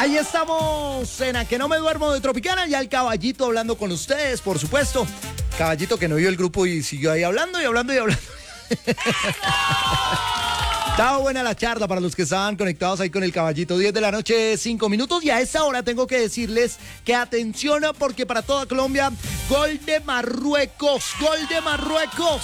Ahí estamos en A Que No Me Duermo de Tropicana, ya el Caballito hablando con ustedes, por supuesto. Caballito que no vio el grupo y siguió ahí hablando y hablando y hablando. Estaba buena la charla para los que estaban conectados ahí con el Caballito. 10 de la noche, 5 minutos. Y a esta hora tengo que decirles que atención, porque para toda Colombia, gol de Marruecos, gol de Marruecos.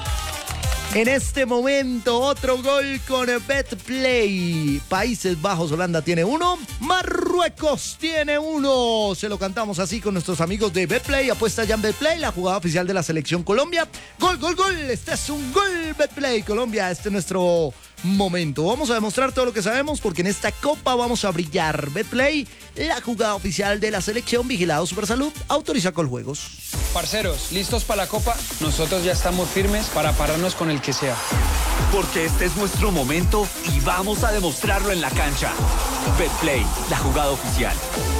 En este momento, otro gol con Betplay. Países Bajos, Holanda tiene 1, Marruecos tiene 1. Se lo cantamos así con nuestros amigos de Betplay. Apuesta ya en Betplay, la jugada oficial de la Selección Colombia. Gol, gol, gol. Este es un gol, Betplay Colombia. Este es nuestro momento. Vamos a demostrar todo lo que sabemos porque en esta copa vamos a brillar. Betplay, la jugada oficial de la Selección. Vigilado Supersalud, autoriza Coljuegos. Parceros, ¿listos para la copa? Nosotros ya estamos firmes para pararnos con el que sea. Porque este es nuestro momento y vamos a demostrarlo en la cancha. Betplay, la jugada oficial.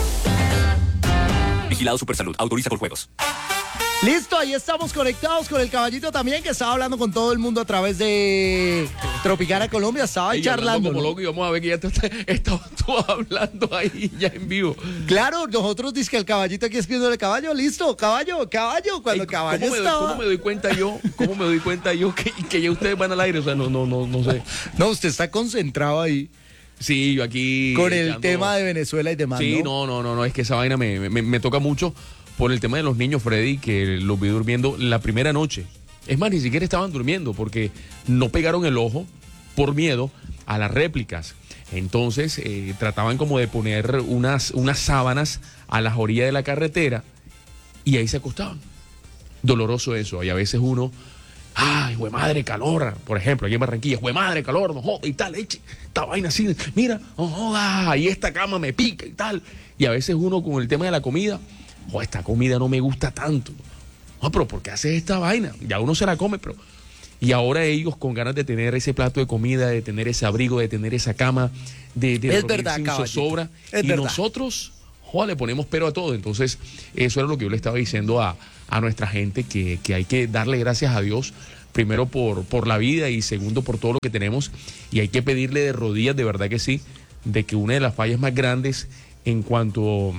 Vigilado Supersalud, autoriza Coljuegos. Listo, ahí estamos conectados con el Caballito también, que estaba hablando con todo el mundo a través de Tropicana Colombia. Estaba ahí charlando. Como loco, y vamos a ver que ya estabas tú hablando ahí ya en vivo. Claro, nosotros dice que el Caballito aquí escribiendo el caballo, listo, caballo, cuando caballo estaba. ¿Cómo me doy cuenta yo que ya ustedes van al aire? O sea, no sé. No, usted está concentrado ahí. Sí, yo aquí. Con el tema de Venezuela y demás. Sí, no, es que esa vaina me toca mucho. Por el tema de los niños, Freddy, que los vi durmiendo la primera noche. Es más, ni siquiera estaban durmiendo porque no pegaron el ojo por miedo a las réplicas. Entonces trataban como de poner unas sábanas a las orillas de la carretera y ahí se acostaban. Doloroso eso. Y a veces uno, ay, güey madre, calor. Por ejemplo, aquí en Barranquilla, güey madre, calor, no joda y tal, esta vaina así, mira, no joda, y esta cama me pica y tal. Y a veces uno con el tema de la comida, esta comida no me gusta tanto. No, pero ¿por qué haces esta vaina? Ya uno se la come, pero... Y ahora ellos con ganas de tener ese plato de comida, de tener ese abrigo, de tener esa cama, de es verdad, sin zozobra. Es y verdad. Nosotros, le ponemos pero a todo. Entonces, eso era lo que yo le estaba diciendo a nuestra gente, que hay que darle gracias a Dios, primero por la vida y segundo por todo lo que tenemos. Y hay que pedirle de rodillas, de verdad que sí, de que una de las fallas más grandes en cuanto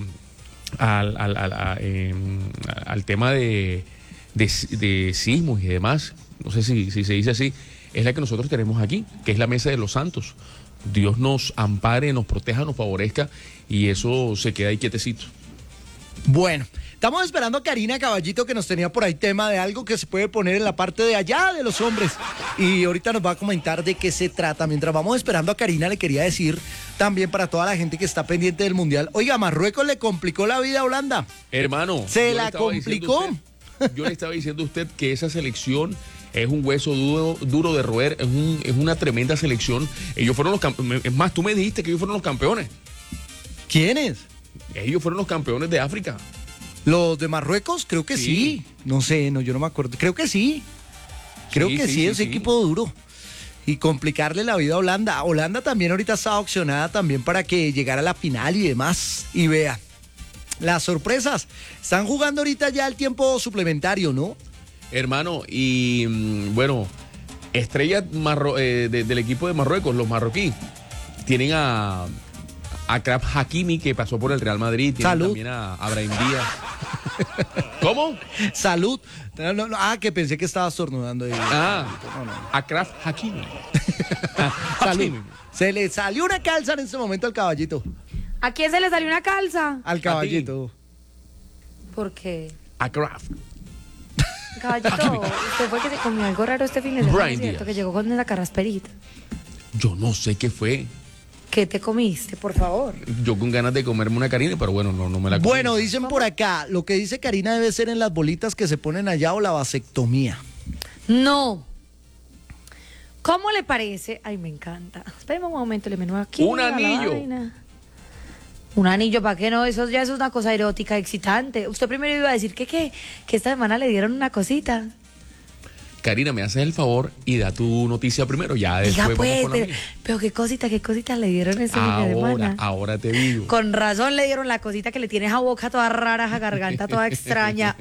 al tema de sismos y demás, no sé si se dice así, es la que nosotros tenemos aquí, que es la Mesa de los Santos. Dios nos ampare, nos proteja, nos favorezca y eso se queda ahí quietecito. Bueno, estamos esperando a Karina Caballito, que nos tenía por ahí tema de algo que se puede poner en la parte de allá de los hombres. Y ahorita nos va a comentar de qué se trata. Mientras vamos esperando a Karina, le quería decir también para toda la gente que está pendiente del Mundial. Oiga, Marruecos le complicó la vida a Holanda. Hermano. Se la complicó. Yo le estaba diciendo a usted que esa selección es un hueso duro de roer, es una tremenda selección. Ellos fueron los campeones. Es más, tú me dijiste que ellos fueron los campeones. ¿Quiénes? Ellos fueron los campeones de África. ¿Los de Marruecos? Creo que sí. No sé, yo no me acuerdo. Creo que sí. Creo que sí, es equipo duro. Y complicarle la vida a Holanda. Holanda también ahorita está opcionada también para que llegara a la final y demás. Y vea, las sorpresas. Están jugando ahorita ya el tiempo suplementario, ¿no? Hermano, y bueno, estrella del equipo de Marruecos, los marroquíes, tienen a Achraf Hakimi, que pasó por el Real Madrid. Tienen Salud. También a Brahim Díaz. ¿Cómo? Salud. No, que pensé que estaba estornudando ahí. Achraf Hakimi. Salud. Se le salió una calza en este momento al Caballito. ¿A quién se le salió una calza? Al Caballito. ¿Por qué? Achraf. Caballito, usted fue que se comió algo raro este fin de semana, Brian ¿cierto? Díaz. Que llegó con la carrasperita. Yo no sé qué fue. ¿Qué te comiste, por favor? Yo con ganas de comerme una Karina, pero bueno, no me la comí. Bueno, dicen por acá, lo que dice Karina debe ser en las bolitas que se ponen allá o la vasectomía. No. ¿Cómo le parece? Ay, me encanta. Espérame un momento, le menú aquí. Un a la anillo. vaina. Un anillo, ¿para qué no? Eso ya es una cosa erótica, excitante. Usted primero iba a decir que esta semana le dieron una cosita. Karina, me haces el favor y da tu noticia primero, ya después Diga pues, vamos con la mía. pero qué cositas le dieron ese fin de semana. Ahora te digo. Con razón le dieron la cosita que le tiene esa boca toda rara, esa garganta toda extraña.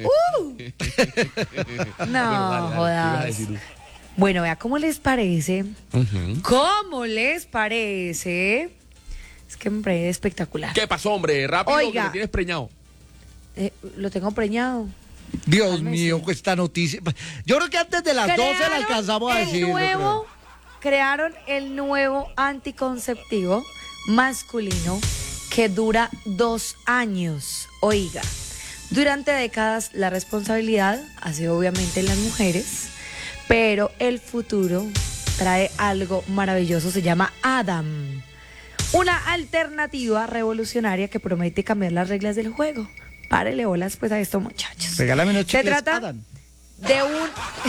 No, Dale, ¿qué ibas a jodas. decir tú? Bueno, vea, ¿cómo les parece? Ujú. ¿Cómo les parece Es que me parece espectacular. ¿Qué pasó, hombre? Rápido, Oiga. que me tienes preñado. Lo tengo preñado. Dios Cálmese. mío, esta noticia. Yo creo que antes de las 12 la alcanzamos a decir. Crearon el nuevo anticonceptivo masculino que dura 2 años. Oiga, durante décadas la responsabilidad ha sido obviamente en las mujeres, pero el futuro trae algo maravilloso, se llama Adam. Una alternativa revolucionaria que promete cambiar las reglas del juego. Párele bolas pues a estos muchachos. Regálame unos Se chicles, trata Adam. de un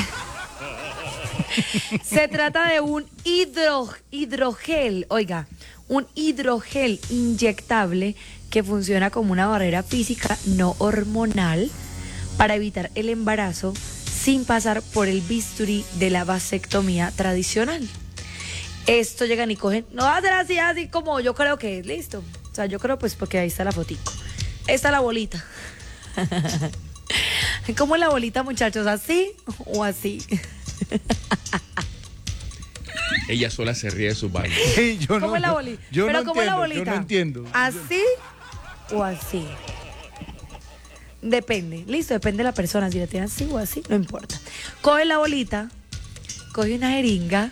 se trata de un hidrogel, oiga, un hidrogel inyectable que funciona como una barrera física no hormonal para evitar el embarazo sin pasar por el bisturí de la vasectomía tradicional. Esto llegan y cogen, no va a ser así como yo creo que es, listo. O sea, yo creo pues porque ahí está la fotico. Ahí está la bolita. ¿Cómo es la bolita, muchachos? ¿Así o así? Ella sola se ríe de sus vainas. Sí, yo ¿Cómo no- es la bolita? yo Pero no ¿cómo es la entiendo, bolita? Yo no entiendo. ¿Así o así? Depende, listo, depende de la persona. Si la tiene así o así, no importa. Coge la bolita, coge una jeringa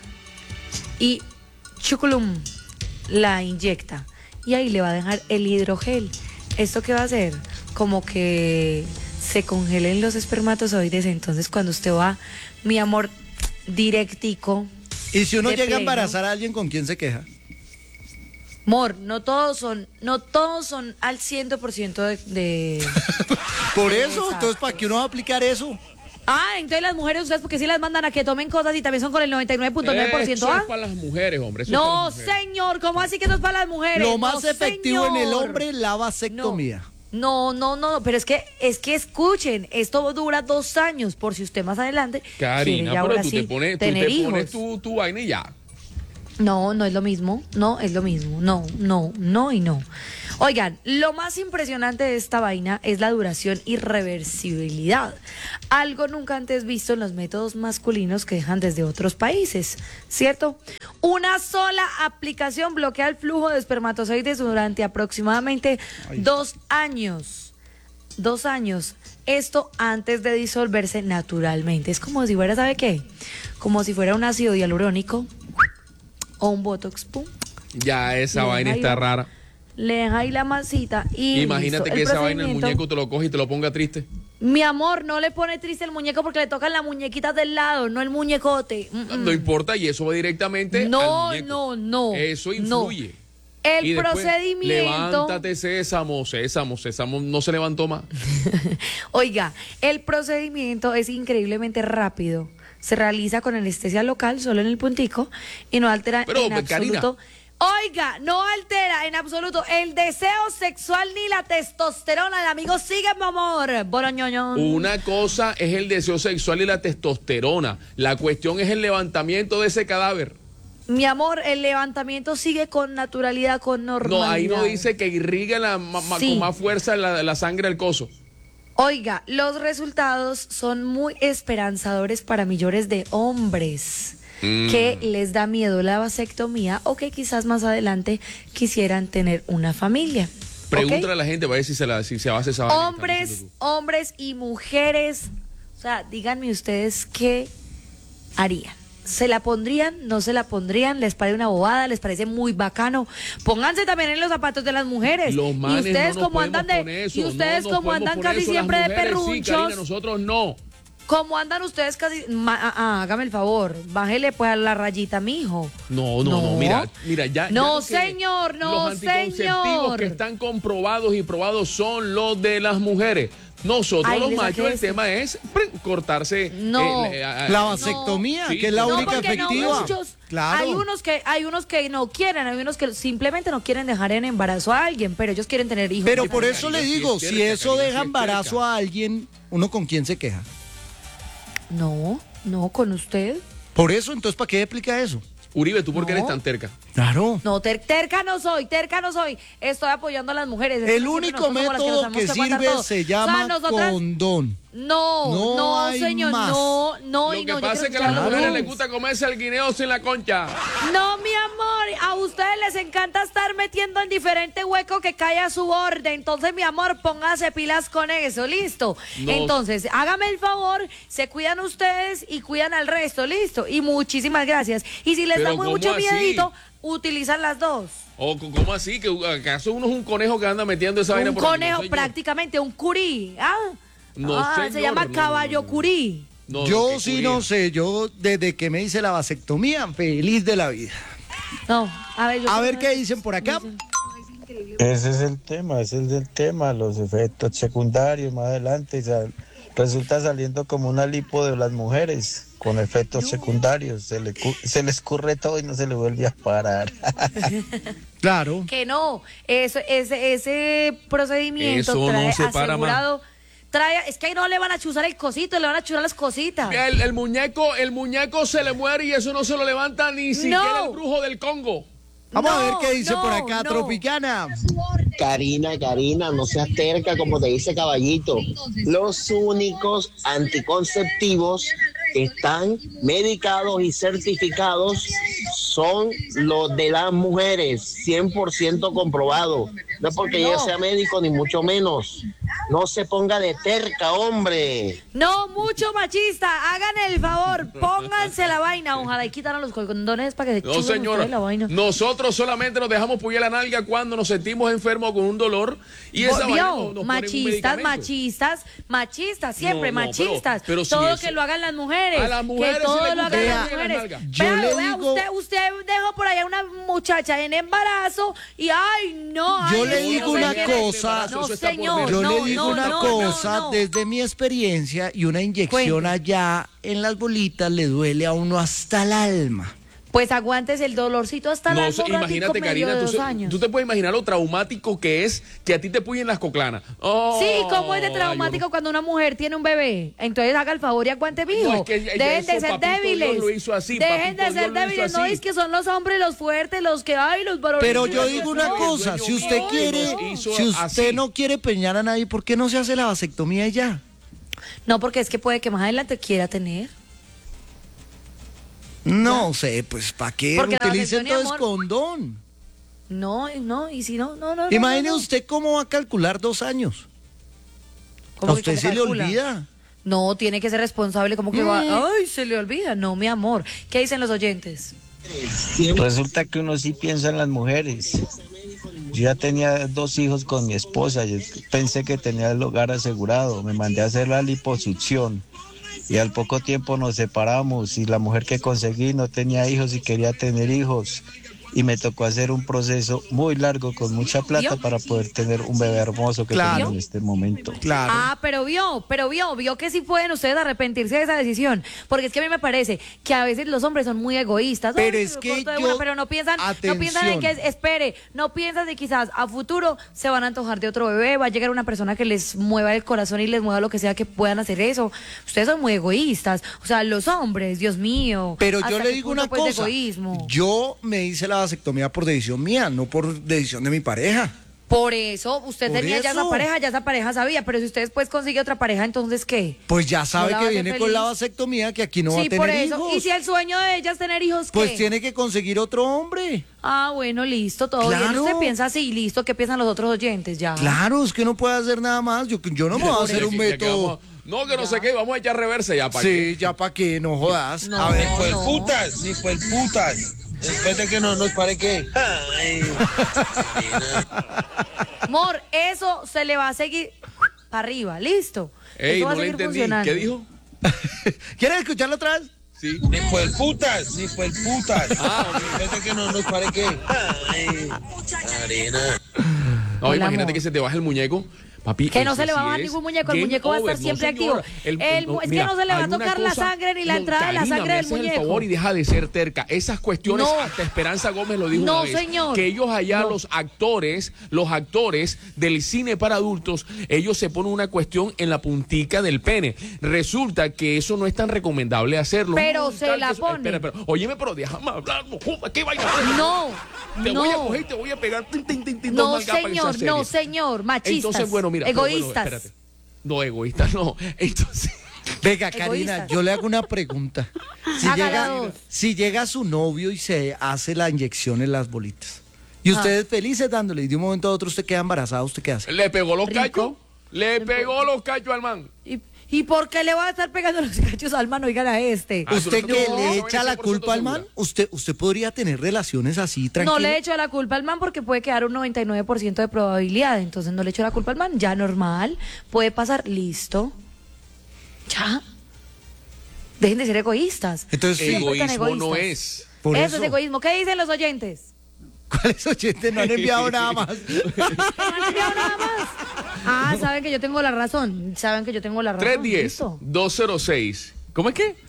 y chuculum, la inyecta. Y ahí le va a dejar el hidrogel. ¿Esto qué va a hacer? Como que se congelen los espermatozoides. Entonces cuando usted va, mi amor, directico. Y si uno de llega a pleno. embarazar a alguien, ¿con quién se queja? Amor, no todos son al 100% de... Por eso, Exacto. entonces, ¿para qué uno va a aplicar eso? Ah, entonces las mujeres, ustedes porque sí las mandan a que tomen cosas y también son con el 99.9%, Eso ¿ah? es para las mujeres, hombre. Eso es No, para las mujeres. señor, ¿cómo así que eso es para las mujeres? Lo No, más efectivo en el señor. hombre es la vasectomía. No, pero es que escuchen, esto dura 2 años, por si usted más adelante quiere Karina, ya pero ahora tú sí te pones, tener hijos. tu vaina y ya. No, no es lo mismo, no es lo mismo, no y no. Oigan, lo más impresionante de esta vaina es la duración y reversibilidad. Algo nunca antes visto en los métodos masculinos que dejan desde otros países, ¿cierto? Una sola aplicación bloquea el flujo de espermatozoides durante aproximadamente 2 años. 2 años. Esto antes de disolverse naturalmente. Es como si fuera, ¿sabe qué? Como si fuera un ácido hialurónico o un botox, pum. Ya esa Le vaina deja está ahí rara. Le deja ahí la masita y Imagínate listo. que El esa vaina el procedimiento- muñeco te lo coge y te lo ponga triste. Mi amor, no le pone triste el muñeco porque le tocan las muñequitas del lado, no el muñecote. No importa, y eso va directamente No, al muñeco. no. Eso no. influye. El Y después, procedimiento. levántate, sésamo, no se levantó más. Oiga, el procedimiento es increíblemente rápido. Se realiza con anestesia local, solo en el puntico, y no altera Pero, en Karina. absoluto. Oiga, no altera en absoluto el deseo sexual ni la testosterona. El amigo sigue, mi amor. Boroñoñón. Una cosa es el deseo sexual y la testosterona. La cuestión es el levantamiento de ese cadáver. Mi amor, el levantamiento sigue con naturalidad, con normalidad. No, ahí no dice que irriga Sí. con más fuerza la sangre al coso. Oiga, los resultados son muy esperanzadores para millones de hombres que les da miedo la vasectomía o que quizás más adelante quisieran tener una familia. ¿Ok? Pregúntale a la gente para ver si se hace esa vaina que estás diciendo tú. Hombres y mujeres, o sea, díganme ustedes qué harían. ¿Se la pondrían? ¿No se la pondrían? ¿Les parece una bobada? ¿Les parece muy bacano? Pónganse también en los zapatos de las mujeres. Los manes y ustedes no nos como andan podemos de poner eso, y ustedes no nos como podemos andan poner casi eso, siempre las de mujeres sí, perrunchos. Karina, nosotros no. ¿Cómo andan ustedes casi? Hágame el favor, bájele pues a la rayita, mijo. No, mira, ya. No, ya que señor, no, los anticonceptivos señor. que están comprobados y probados son los de las mujeres. Nosotros Ay, los les machos, saqué el ese. tema es cortarse. No. La vasectomía, Sí, que es la no, única porque no, efectiva. muchos, Claro. hay unos que no quieren, hay unos que simplemente no quieren dejar en embarazo a alguien, pero ellos quieren tener hijos. Pero Sí, por Karina. eso le Karina, sí digo, es si cerca, eso Karina, sí deja es embarazo cerca. a alguien, ¿uno con quién se queja? No, con usted. Por eso, entonces, ¿para qué explica eso? Uribe, ¿tú por qué No. eres tan terca? Claro. No, terca no soy. Estoy apoyando a las mujeres. El Siempre único nosotros somos las método nos que aguantan sirve todo. se O sea, llama nosotras- condón. No, hay señor, más. no, Lo y que no. yo pasa es que quiero a las escuchar mujeres los les dos. gusta comerse el guineo sin la concha. No, mi amor, a ustedes les encanta estar metiendo en diferente hueco que cae a su borde. Entonces, mi amor, póngase pilas con eso, listo. No. Entonces, hágame el favor, se cuidan ustedes y cuidan al resto, listo. Y muchísimas gracias. Y si les Pero da muy ¿cómo mucho así? miedito, utilizan las dos. ¿O cómo así? ¿Acaso uno es un conejo que anda metiendo esa vaina Un por aquí? No, conejo, señor. prácticamente, un curí. No, se señor, llama no, caballo no. curí. No, Yo qué sí curía. no sé, yo desde que me hice la vasectomía, feliz de la vida. No, a ver, A ver qué dicen por acá. Ese es el tema, los efectos secundarios más adelante. Resulta saliendo como una lipo de las mujeres, con efectos secundarios. Se les escurre todo y no se le vuelve a parar. Claro. Que no, ese procedimiento Eso no trae se para asegurado, es que ahí no le van a chuzar el cosito, le van a chuzar las cositas. El muñeco se le muere y eso no se lo levanta ni siquiera el brujo del Congo. Vamos a ver No, qué dice no, por acá, no. Tropicana. Karina, no seas terca como te dice Caballito. Los únicos anticonceptivos que están medicados y certificados son los de las mujeres, 100% comprobado. No es porque yo sea médico ni mucho menos. No se ponga de terca, hombre. No, mucho machista, hagan el favor, pónganse la vaina, ojalá y quitaran los condones para que se No, chuzen señora. ustedes la vaina. Nosotros solamente nos dejamos puyar la nalga cuando nos sentimos enfermos con un dolor y esa vaina nos ponen un machistas, siempre No, machistas. Pero si todo eso- que lo hagan las mujeres. A las mujeres que todo sí les lo gusta hagan que las le hagan mujeres. la nalga. Yo le Vea, digo- usted dejó por allá una muchacha en embarazo y ay, no. Yo ay, le eso digo no se una quiere. cosa. No, Eso está por señor. ver. Yo no, le digo no, una no, cosa no. desde mi experiencia y una inyección Cuente. allá en las bolitas le duele a uno hasta el alma. Pues aguantes el dolorcito hasta No, la imagínate, Karina, tú te puedes imaginar lo traumático que es que a ti te puyen las coclanas. Oh, Sí, ¿cómo es de traumático cuando una mujer tiene un bebé? Entonces haga el favor y aguante, mijo. No, es que ya Dejen de eso, ser papito débiles. Dios lo hizo así, Dejen papito de Dios ser lo hizo débiles. No así. es que son los hombres los fuertes, los que hay, los varones. Pero yo digo una no, cosa, dueño si usted mío, quiere, nos hizo si usted así. no quiere peñar a nadie, ¿por qué no se hace la vasectomía y ya? No, porque es que puede que más adelante quiera tener. No sé, pues ¿para qué? Porque la Utilicen vasectomía, entonces amor. condón. No, y si no. Imagine no. usted cómo va a calcular 2 años. ¿Cómo A que usted cómo se le calcula? olvida. No, tiene que ser responsable, como que va. Ay, se le olvida. No, mi amor. ¿Qué dicen los oyentes? Resulta que uno sí piensa en las mujeres. Yo ya tenía 2 hijos con mi esposa. Yo pensé que tenía el hogar asegurado. Me mandé a hacer la liposucción. Y al poco tiempo nos separamos y la mujer que conseguí no tenía hijos y quería tener hijos. Y me tocó hacer un proceso muy largo con mucha plata ¿Vio? para poder tener un bebé hermoso que Claro. tengo en este momento. Claro. Ah, pero vio que sí pueden ustedes arrepentirse de esa decisión. Porque es que a mí me parece que a veces los hombres son muy egoístas. Pero Ay, es me que corto de yo- una, pero no piensan en que, espere, no piensan de quizás a futuro se van a antojar de otro bebé, va a llegar una persona que les mueva el corazón y les mueva lo que sea que puedan hacer eso. Ustedes son muy egoístas. O sea, los hombres, Dios mío. Pero yo ¿hasta le qué digo punto, una pues, de cosa. egoísmo? Yo me hice la vasectomía por decisión mía, no por decisión de mi pareja. Por eso, usted Por tenía ya eso. esa pareja sabía, pero si usted después consigue otra pareja, entonces ¿qué? Pues ya sabe ¿No la va que a hacer viene con feliz? la vasectomía, que aquí no va a Sí, tener por eso. hijos. Y si el sueño de ella es tener hijos, ¿qué? Pues tiene que conseguir otro hombre. Ah, bueno, listo, todo bien. Claro. Usted piensa así, listo, ¿qué piensan los otros oyentes ya? Claro, es que no puede hacer nada más. Yo no me voy a hacer un Ya que método. vamos- No, que no sé qué, vamos a echar reversa ya para Sí, ya para que no jodas. No, A ver, no. Ni fue putas. Después de que no nos pare que. Amor, eso se le va a seguir para arriba, listo. Ey, Eso va a no le seguir entendí. funcionando. ¿Qué dijo? ¿quieres escucharlo otra vez? Sí. Ni fue putas. Ah, ok. Después de que no nos pare que. No, Hola, imagínate amor. que se te baja el muñeco. Papi, Que no eso se le va a sí bajar es ningún muñeco, el game muñeco va a estar over, no, siempre señora. activo. Es que mira, no se le va a hay una tocar la cosa- sangre ni la no, entrada de la Karina, sangre me del haces el muñeco. favor y deja de ser terca. Esas cuestiones, No. hasta Esperanza Gómez lo dijo No, una vez. señor. Que ellos allá, No. los actores del cine para adultos, ellos se ponen una cuestión en la puntica del pene. Resulta que eso no es tan recomendable hacerlo. Pero No, se tal, la que eso- ponen. Espera, óyeme, pero déjame hablar, no jodas, ¿qué vaina? No, Te voy a no. coger y te voy a pegar. Tin, tin, tin, tin, No, dos nalgas para esa señor, no, serie. señor, machistas, Entonces, bueno, mira, pero bueno, egoístas. espérate. No, egoísta no. Entonces, Venga, Karina, Egoísta. yo le hago una pregunta. Hágala dos. Si llega su novio y se hace la inyección en las bolitas, y ustedes felices dándole, y de un momento a otro usted queda embarazada, ¿usted qué hace? le pegó los Rico. cachos. Le pegó los cachos al man. ¿Y por qué le va a estar pegando los cachos al man? Oigan a este. Ah, ¿Usted no, que no, le no, echa la 95% culpa al man? ¿Usted podría tener relaciones así tranquilas? No le echo la culpa al man porque puede quedar un 99% de probabilidad. Entonces no le echo la culpa al man. Ya normal. Puede pasar. Listo. Ya. Dejen de ser egoístas. Entonces, sí, Siempre tan Egoísmo no egoístas. es. por Eso eso. es egoísmo. ¿Qué dicen los oyentes? ¿Cuáles oyentes no han enviado nada más? ¿No han enviado nada más? Ah, saben que yo tengo la razón. Saben que yo tengo la razón. Listo. 310-206. ¿Cómo es que?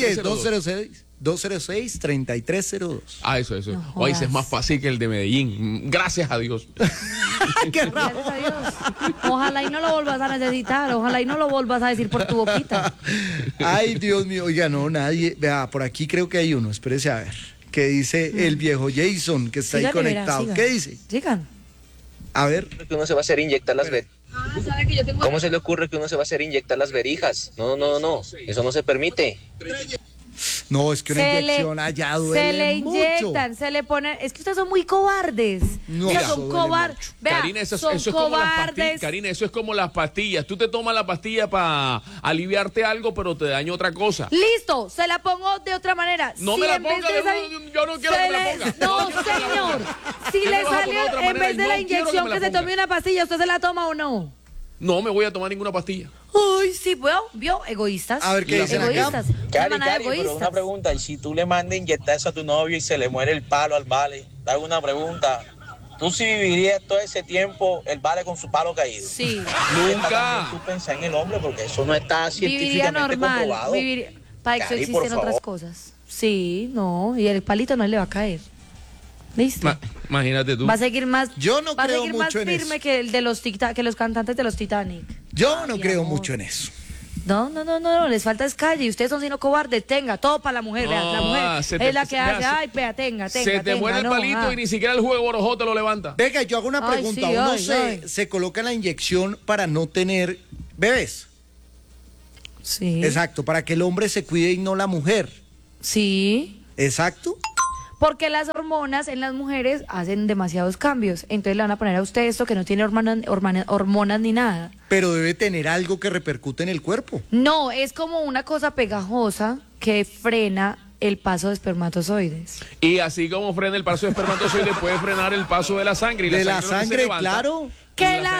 310-206-3302. Ah, eso. No Oye, ese es jodas. más fácil que el de Medellín. Gracias a Dios. ¡Qué raro! Gracias a Dios. Ojalá y no lo vuelvas a necesitar. Ojalá y no lo vuelvas a decir por tu boquita. Ay, Dios mío, oiga, no, nadie. Vea, por aquí creo que hay uno, espérese a ver. ¿Qué dice el viejo Jason que está ahí Sigan, verá, conectado? sigan. ¿Qué dice? Sigan. A ver. Que uno se va a hacer inyectar las verijas. ¿Cómo se le ocurre que uno se va a hacer inyectar las verijas? No, eso no se permite. No, es que una inyección allá duele se le mucho. inyectan, se le ponen. Es que ustedes son muy cobardes. No, O sea, eso son duele cobardes. mucho. Vea, Karina, eso son es como las pastillas. cobardes. Karina, eso es como las pastillas. Tú te tomas la pastilla para aliviarte algo, pero te daña otra cosa. Listo, se la pongo de otra manera. No Si me la en vez ponga, de yo no quiero se que me la le- ponga. No, Yo quiero que me la señor. ponga. Si Tú le me vas a sale poner de otra en manera vez y de no la quiero que inyección me que, la se ponga. tome una pastilla, ¿usted se la toma o no? No me voy a tomar ninguna pastilla. Uy, sí, vio, egoístas. A ver, ¿qué dicen acá? Egoístas. Una Cari, manada de pero una egoístas. pregunta, y si tú le mandas inyectar eso a tu novio y se le muere el palo al vale, te hago una pregunta, ¿tú sí vivirías todo ese tiempo el vale con su palo caído? Sí. Nunca. Tú pensás en el hombre porque eso no está Viviría científicamente normal. comprobado. Para eso Cari, existen por favor. otras cosas. Sí, no. Y el palito no le va a caer. ¿Listo? Imagínate tú. Va a seguir más. Yo no va a creo seguir más mucho en firme eso. que el de los que los cantantes de los Titanic. Yo no Ay, creo amor. mucho en eso. No, les falta es calle. Y ustedes son sino cobardes. Tenga, todo para la mujer. Vea, la mujer se te- es la que vea, hace. se- Ay, vea, tenga. Se te tenga, muere el no, palito ah. y ni siquiera el jugo de borojó te lo levanta. Venga, yo hago una Ay, pregunta. sí, Uno ay, ay. se coloca la inyección para no tener bebés. Sí. Exacto, para que el hombre se cuide y no la mujer. Sí. Exacto. Porque las hormonas en las mujeres hacen demasiados cambios. Entonces le van a poner a usted esto que no tiene hormonas ni nada. Pero debe tener algo que repercute en el cuerpo. No, es como una cosa pegajosa que frena el paso de espermatozoides. Y así como frena el paso de espermatozoide, puede frenar el paso de la sangre. Y De la no que se sangre, levanta. claro. Que la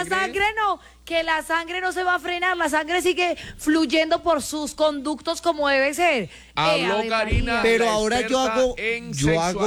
sangre no se va a frenar, la sangre sigue fluyendo por sus conductos como debe ser. Habló Ave Karina, María. Pero la ahora yo experta hago, en yo hago